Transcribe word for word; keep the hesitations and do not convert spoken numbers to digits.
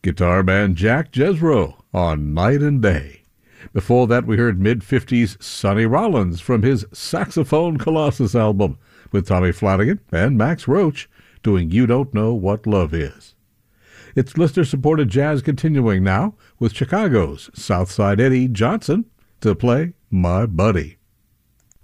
guitar man Jack Jesro on Night and Day. Before that, we heard mid-fifties Sonny Rollins from his Saxophone Colossus album with Tommy Flanagan and Max Roach doing You Don't Know What Love Is. It's listener-supported jazz continuing now with Chicago's Southside Eddie Johnson to play My Buddy.